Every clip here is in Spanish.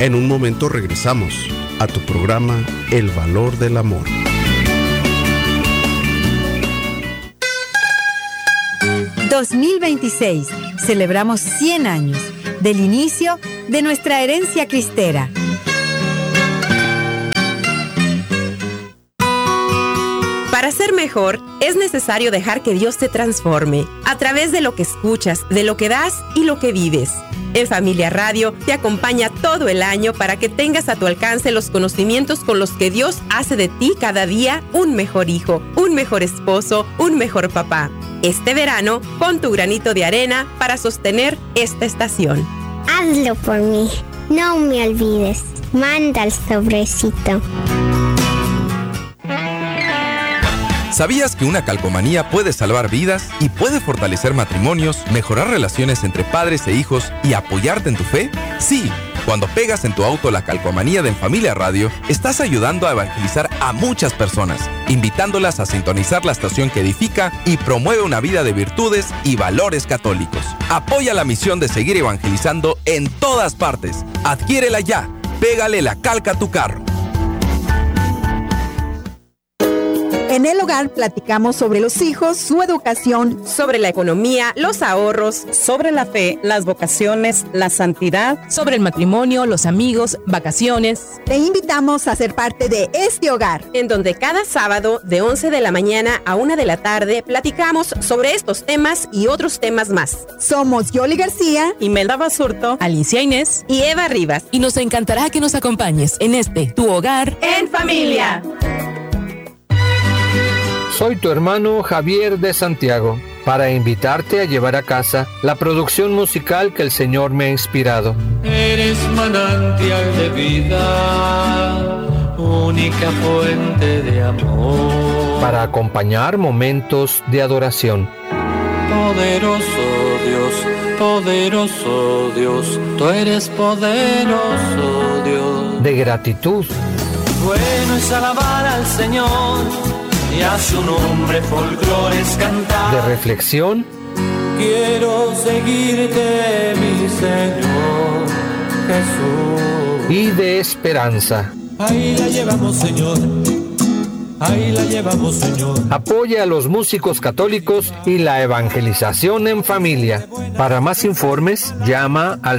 En un momento regresamos a tu programa El Valor del Amor. ...2026... celebramos 100 años... del inicio de nuestra herencia cristera. Para ser mejor, es necesario dejar que Dios te transforme a través de lo que escuchas, de lo que das y lo que vives. En Familia Radio te acompaña todo el año para que tengas a tu alcance los conocimientos con los que Dios hace de ti cada día un mejor hijo, un mejor esposo, un mejor papá. Este verano, pon tu granito de arena para sostener esta estación. Hazlo por mí, no me olvides. Manda el sobrecito. ¿Sabías que una calcomanía puede salvar vidas y puede fortalecer matrimonios, mejorar relaciones entre padres e hijos y apoyarte en tu fe? Sí, cuando pegas en tu auto la calcomanía de En Familia Radio, estás ayudando a evangelizar a muchas personas, invitándolas a sintonizar la estación que edifica y promueve una vida de virtudes y valores católicos. Apoya la misión de seguir evangelizando en todas partes. Adquiérela ya. Pégale la calca a tu carro. En El Hogar platicamos sobre los hijos, su educación, sobre la economía, los ahorros, sobre la fe, las vocaciones, la santidad, sobre el matrimonio, los amigos, vacaciones. Te invitamos a ser parte de este hogar, en donde cada sábado de 11 de la mañana a 1 de la tarde platicamos sobre estos temas y otros temas más. Somos Yoli García, Imelda Basurto, Alicia Inés y Eva Rivas. Y nos encantará que nos acompañes en este Tu Hogar en Familia. Soy tu hermano Javier de Santiago, para invitarte a llevar a casa la producción musical que el Señor me ha inspirado. Eres manantial de vida, única fuente de amor. Para acompañar momentos de adoración. Poderoso Dios, tú eres poderoso Dios. De gratitud. Bueno es alabar al Señor y a su nombre folclores cantar. De reflexión. Quiero seguirte, mi Señor Jesús. Y de esperanza. Ahí la llevamos, Señor. Ahí la llevamos, Señor. Apoya a los músicos católicos y la evangelización en familia. Para más informes, llama al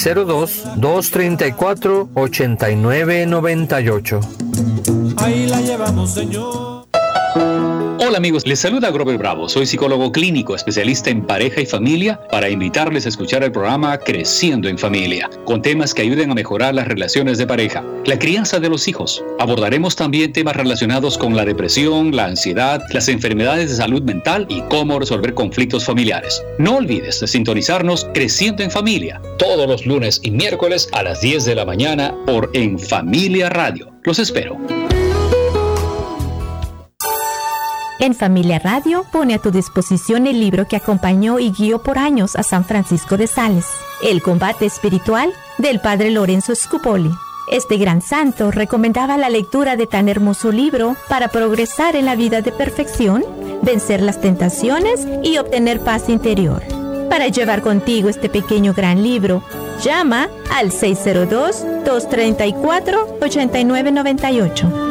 602-234-8998. Ahí la llevamos, Señor. Hola amigos, les saluda Grover Bravo. Soy psicólogo clínico, especialista en pareja y familia, para invitarles a escuchar el programa Creciendo en Familia, con temas que ayuden a mejorar las relaciones de pareja, la crianza de los hijos. Abordaremos también temas relacionados con la depresión, la ansiedad, las enfermedades de salud mental y cómo resolver conflictos familiares. No olvides de sintonizarnos Creciendo en Familia, todos los lunes y miércoles a las 10 de la mañana por En Familia Radio. Los espero. En Familia Radio pone a tu disposición el libro que acompañó y guió por años a San Francisco de Sales, El combate espiritual, del padre Lorenzo Scupoli. Este gran santo recomendaba la lectura de tan hermoso libro para progresar en la vida de perfección, vencer las tentaciones y obtener paz interior. Para llevar contigo este pequeño gran libro, llama al 602-234-8998.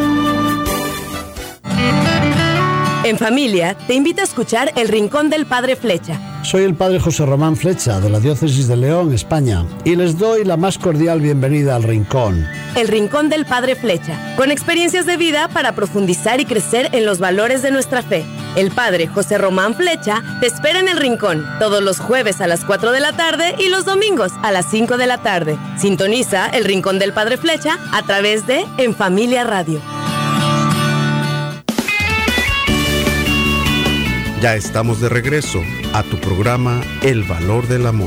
En Familia, te invito a escuchar El Rincón del Padre Flecha. Soy el Padre José Román Flecha, de la Diócesis de León, España, y les doy la más cordial bienvenida al Rincón. El Rincón del Padre Flecha, con experiencias de vida para profundizar y crecer en los valores de nuestra fe. El Padre José Román Flecha te espera en El Rincón, todos los jueves a las 4 de la tarde y los domingos a las 5 de la tarde. Sintoniza El Rincón del Padre Flecha a través de En Familia Radio. Ya estamos de regreso a tu programa El Valor del Amor.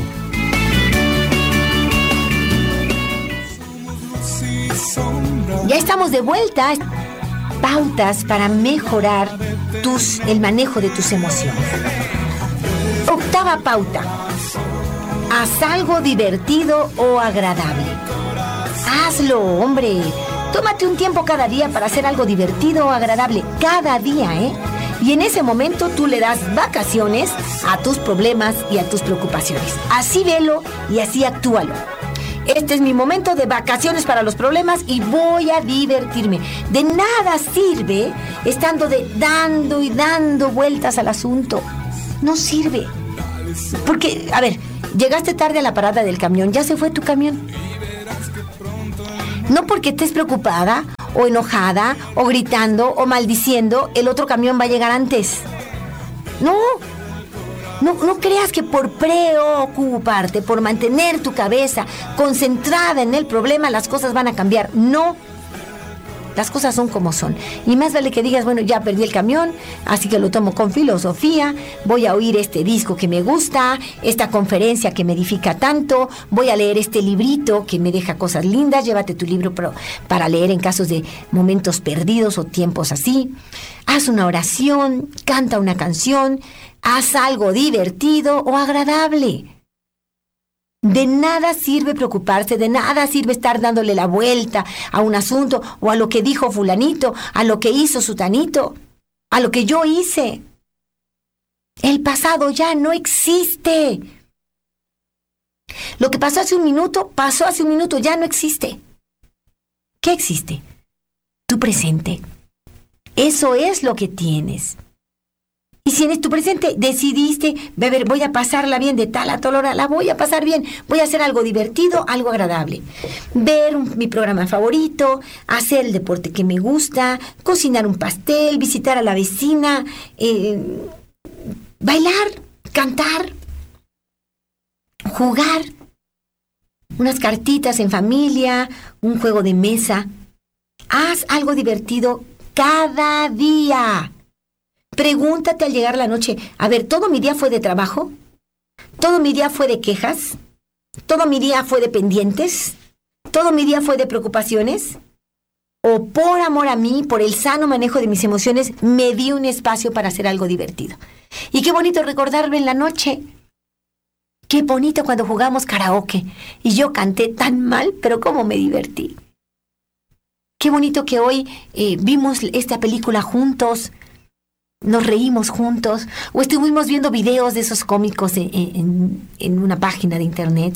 Ya estamos de vuelta. Pautas para mejorar el manejo de tus emociones. Octava pauta. Haz algo divertido o agradable. Hazlo, hombre. Tómate un tiempo cada día para hacer algo divertido o agradable. Cada día, ¿eh? Y en ese momento tú le das vacaciones a tus problemas y a tus preocupaciones. Así velo y así actúalo. Este es mi momento de vacaciones para los problemas y voy a divertirme. De nada sirve estando dando y dando vueltas al asunto. No sirve. Porque, a ver, llegaste tarde a la parada del camión, ya se fue tu camión. No porque estés preocupada o enojada o gritando o maldiciendo, el otro camión va a llegar antes. No creas que por preocuparte, por mantener tu cabeza concentrada en el problema, las cosas van a cambiar. No. Las cosas son como son. Y más vale que digas, bueno, ya perdí el camión, así que lo tomo con filosofía, voy a oír este disco que me gusta, esta conferencia que me edifica tanto, voy a leer este librito que me deja cosas lindas, llévate tu libro para leer en casos de momentos perdidos o tiempos así. Haz una oración, canta una canción, haz algo divertido o agradable. De nada sirve preocuparse, de nada sirve estar dándole la vuelta a un asunto o a lo que dijo fulanito, a lo que hizo sutanito, a lo que yo hice. El pasado ya no existe. Lo que pasó hace un minuto, ya no existe. ¿Qué existe? Tu presente. Eso es lo que tienes. Y si en tu presente decidiste, voy a pasarla bien de tal a tal hora, la voy a pasar bien, voy a hacer algo divertido, algo agradable. Ver mi programa favorito, hacer el deporte que me gusta, cocinar un pastel, visitar a la vecina, bailar, cantar, jugar, unas cartitas en familia, un juego de mesa. Haz algo divertido cada día. Pregúntate al llegar la noche, a ver, ¿todo mi día fue de trabajo? ¿Todo mi día fue de quejas? ¿Todo mi día fue de pendientes? ¿Todo mi día fue de preocupaciones? ¿O por amor a mí, por el sano manejo de mis emociones, me di un espacio para hacer algo divertido? Y qué bonito recordarlo en la noche. Qué bonito cuando jugamos karaoke y yo canté tan mal, pero cómo me divertí. Qué bonito que hoy vimos esta película juntos, nos reímos juntos, o estuvimos viendo videos de esos cómicos en una página de internet.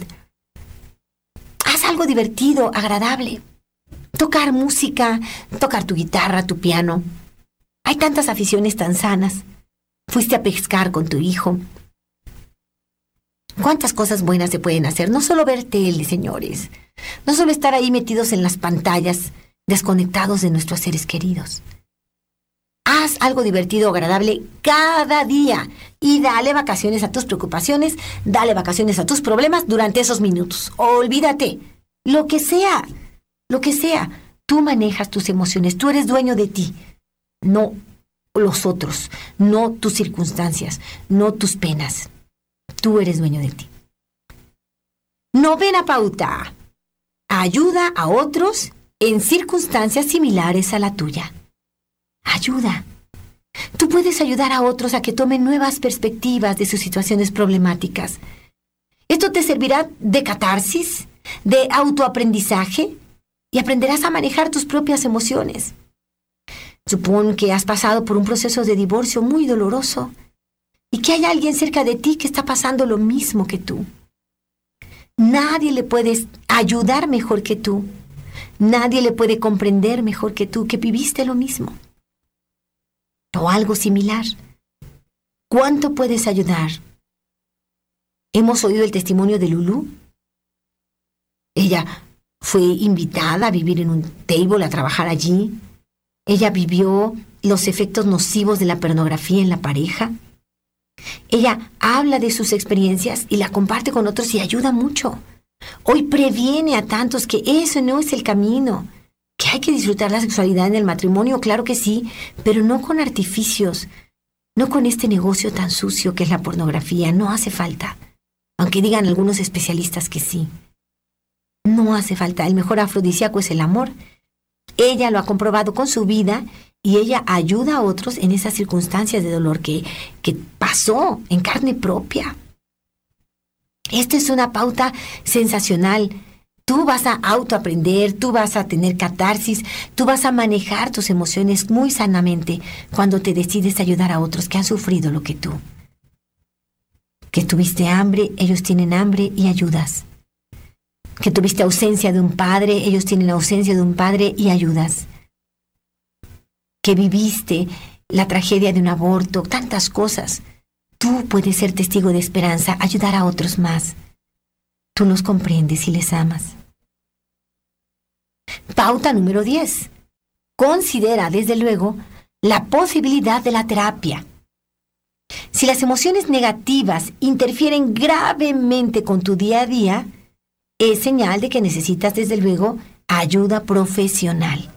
Haz algo divertido, agradable. Tocar música, tocar tu guitarra, tu piano. Hay tantas aficiones tan sanas. Fuiste a pescar con tu hijo. ¿Cuántas cosas buenas se pueden hacer? No solo ver tele, señores. No solo estar ahí metidos en las pantallas, desconectados de nuestros seres queridos. Haz algo divertido o agradable cada día y dale vacaciones a tus preocupaciones, dale vacaciones a tus problemas durante esos minutos. Olvídate, lo que sea, tú manejas tus emociones, tú eres dueño de ti, no los otros, no tus circunstancias, no tus penas. Tú eres dueño de ti. Novena pauta. Ayuda a otros en circunstancias similares a la tuya. Ayuda. Tú puedes ayudar a otros a que tomen nuevas perspectivas de sus situaciones problemáticas. Esto te servirá de catarsis, de autoaprendizaje y aprenderás a manejar tus propias emociones. Supón que has pasado por un proceso de divorcio muy doloroso y que hay alguien cerca de ti que está pasando lo mismo que tú. Nadie le puede ayudar mejor que tú. Nadie le puede comprender mejor que tú, que viviste lo mismo o algo similar. ¿Cuánto puedes ayudar? Hemos oído el testimonio de Lulú. Ella fue invitada a vivir en un table, a trabajar allí. Ella vivió los efectos nocivos de la pornografía en la pareja. Ella habla de sus experiencias y la comparte con otros y ayuda mucho. Hoy previene a tantos que eso no es el camino, que hay que disfrutar la sexualidad en el matrimonio, claro que sí, pero no con artificios, no con este negocio tan sucio que es la pornografía. No hace falta, aunque digan algunos especialistas que sí. No hace falta, el mejor afrodisíaco es el amor. Ella lo ha comprobado con su vida y ella ayuda a otros en esas circunstancias de dolor que pasó en carne propia. Esta es una pauta sensacional. Tú vas a autoaprender, tú vas a tener catarsis, tú vas a manejar tus emociones muy sanamente cuando te decides ayudar a otros que han sufrido lo que tú. Que tuviste hambre, ellos tienen hambre y ayudas. que tuviste ausencia de un padre, ellos tienen ausencia de un padre y ayudas. Que viviste la tragedia de un aborto, tantas cosas. Tú puedes ser testigo de esperanza, ayudar a otros más. Tú los comprendes y les amas. Pauta número 10. Considera, desde luego, la posibilidad de la terapia. Si las emociones negativas interfieren gravemente con tu día a día, es señal de que necesitas, desde luego, ayuda profesional.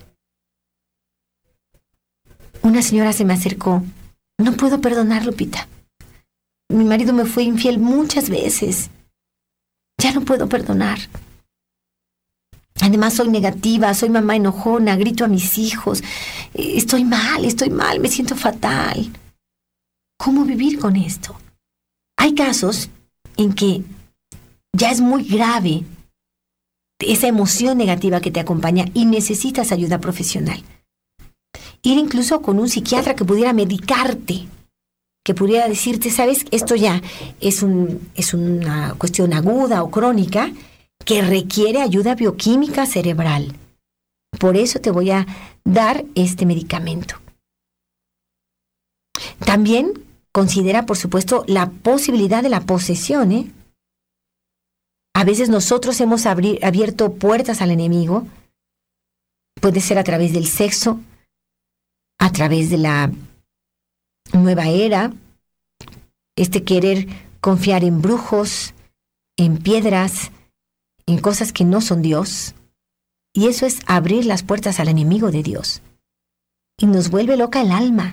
Una señora se me acercó. No puedo perdonar, Lupita. Mi marido me fue infiel muchas veces. Ya no puedo perdonar. Además soy negativa, soy mamá enojona, grito a mis hijos. Estoy mal, me siento fatal. ¿Cómo vivir con esto? Hay casos en que ya es muy grave esa emoción negativa que te acompaña y necesitas ayuda profesional. Ir incluso con un psiquiatra que pudiera medicarte, que pudiera decirte, ¿sabes? Esto ya es una cuestión aguda o crónica que requiere ayuda bioquímica cerebral. Por eso te voy a dar este medicamento. También considera, por supuesto, la posibilidad de la posesión, ¿eh? A veces nosotros hemos abierto puertas al enemigo. Puede ser a través del sexo, a través de la nueva era, querer confiar en brujos, en piedras, en cosas que no son Dios. Y eso es abrir las puertas al enemigo de Dios. Y nos vuelve loca el alma.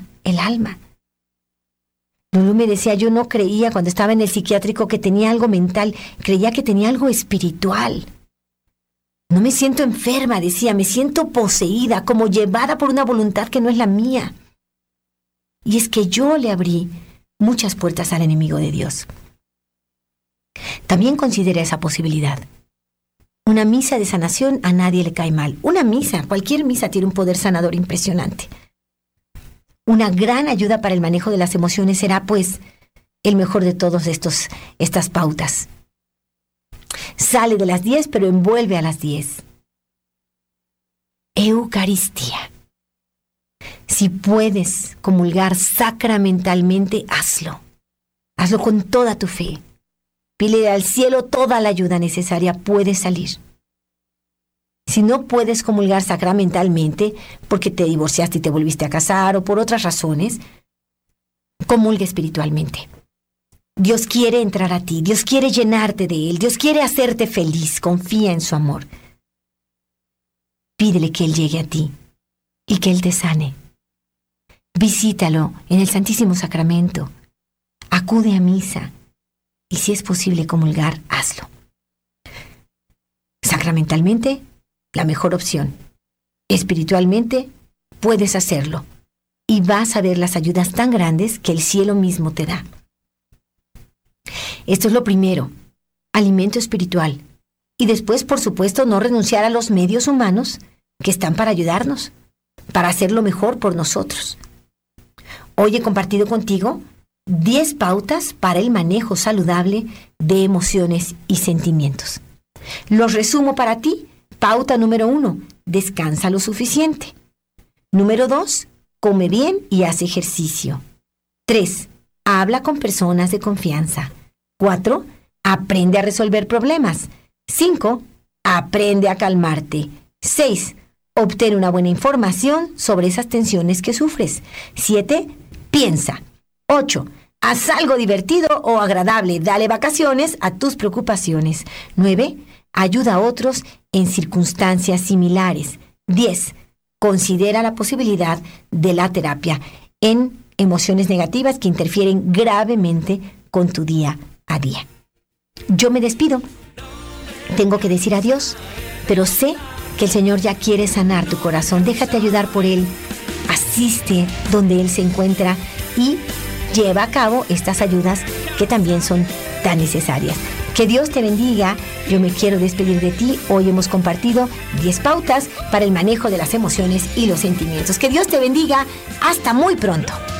Lulú me decía, yo no creía cuando estaba en el psiquiátrico que tenía algo mental, creía que tenía algo espiritual. No me siento enferma, decía, me siento poseída, como llevada por una voluntad que no es la mía. Y es que yo le abrí muchas puertas al enemigo de Dios. También considera esa posibilidad. Una misa de sanación a nadie le cae mal. Una misa, cualquier misa tiene un poder sanador impresionante. Una gran ayuda para el manejo de las emociones será, pues, el mejor de todos estas pautas. Sale de las 10, pero envuelve a las 10. Eucaristía. Si puedes comulgar sacramentalmente, hazlo. Hazlo con toda tu fe. Pídele al cielo toda la ayuda necesaria, puedes salir. Si no puedes comulgar sacramentalmente, porque te divorciaste y te volviste a casar o por otras razones, comulga espiritualmente. Dios quiere entrar a ti, Dios quiere llenarte de Él, Dios quiere hacerte feliz, confía en su amor. Pídele que Él llegue a ti y que Él te sane. Visítalo en el Santísimo Sacramento, acude a misa y si es posible comulgar, hazlo. Sacramentalmente, la mejor opción. Espiritualmente, puedes hacerlo y vas a ver las ayudas tan grandes que el cielo mismo te da. Esto es lo primero, alimento espiritual. Y después, por supuesto, no renunciar a los medios humanos que están para ayudarnos, para hacerlo mejor por nosotros. Hoy he compartido contigo 10 pautas para el manejo saludable de emociones y sentimientos. Los resumo para ti. Pauta número 1, descansa lo suficiente. Número 2, come bien y haz ejercicio. 3, habla con personas de confianza. 4, aprende a resolver problemas. 5, aprende a calmarte. 6, obtén una buena información sobre esas tensiones que sufres. 7, piensa. 8, haz algo divertido o agradable. Dale vacaciones a tus preocupaciones. 9, ayuda a otros en circunstancias similares. 10, considera la posibilidad de la terapia en emociones negativas que interfieren gravemente con tu día a día. Yo me despido. Tengo que decir adiós, pero sé que el Señor ya quiere sanar tu corazón. Déjate ayudar por Él. Asiste donde Él se encuentra y lleva a cabo estas ayudas que también son tan necesarias. Que Dios te bendiga. Yo me quiero despedir de ti. Hoy hemos compartido 10 pautas para el manejo de las emociones y los sentimientos. Que Dios te bendiga. Hasta muy pronto.